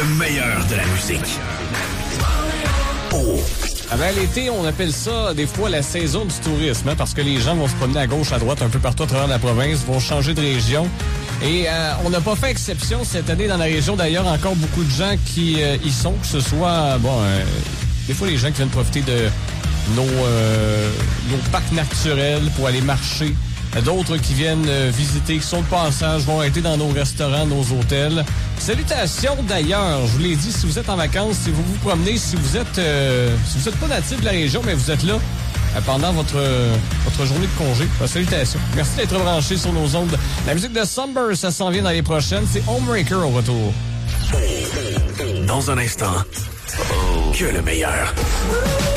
Le meilleur de la musique. Oh. Avant l'été, on appelle ça des fois la saison du tourisme, hein, parce que les gens vont se promener à gauche, à droite, un peu partout à travers la province, vont changer de région. Et on n'a pas fait exception cette année dans la région. D'ailleurs, encore beaucoup de gens qui y sont, que ce soit, des fois les gens qui viennent profiter de nos parcs naturels pour aller marcher. D'autres qui viennent visiter, qui sont de passage, vont arrêter dans nos restaurants, nos hôtels. Salutations d'ailleurs, je vous l'ai dit, si vous êtes en vacances, si vous vous promenez, si vous êtes pas natif de la région, mais vous êtes là pendant votre journée de congé. Salutations. Merci d'être branchés sur nos ondes. La musique de Sunburst, ça s'en vient dans les prochaines. C'est Homebreaker au retour. Dans un instant, que le meilleur.